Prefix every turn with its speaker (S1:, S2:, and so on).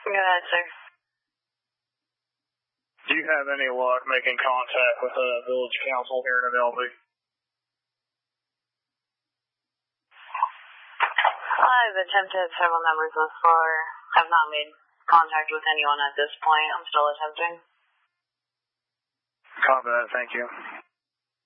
S1: Go ahead, sir.
S2: Do you have any luck making contact with the village council here in Adelphi?
S1: I've attempted several numbers thus far. Have not made contact with anyone at this point. I'm still attempting.
S2: Copy that, thank you.